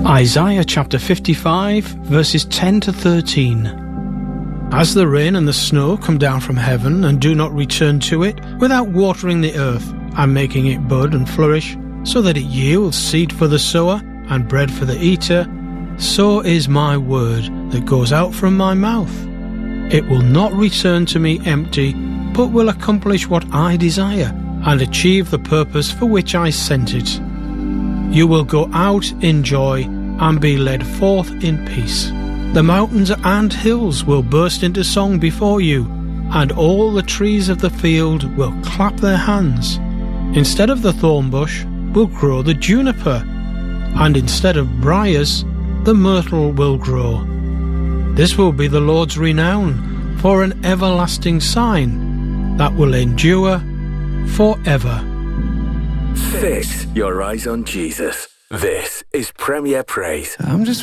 Isaiah chapter 55, verses 10 to 13. As the rain and the snow come down from heaven and do not return to it without watering the earth and making it bud and flourish, so that it yields seed for the sower and bread for the eater, so is my word that goes out from my mouth. It will not return to me empty, but will accomplish what I desire and achieve the purpose for which I sent it. You will go out in joy and be led forth in peace. The mountains and hills will burst into song before you, and all the trees of the field will clap their hands. Instead of the thorn bush will grow the juniper, and instead of briars the myrtle will grow. This will be the Lord's renown for an everlasting sign that will endure forever. Fix your eyes on Jesus. This is Premier Praise. I'm just